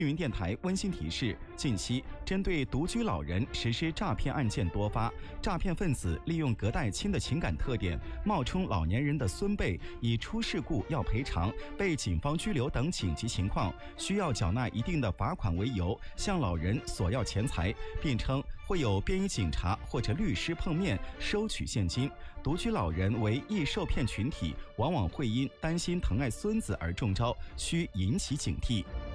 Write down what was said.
绿云电台温馨提示：近期针对独居老人实施诈骗案件多发，诈骗分子利用隔代亲的情感特点，冒充老年人的孙辈，以出事故要赔偿、被警方拘留等紧急情况需要缴纳一定的罚款为由，向老人索要钱财，并称会有便衣警察或者律师碰面收取现金。独居老人为易受骗群体，往往会因担心疼爱孙子而中招，需引起警惕。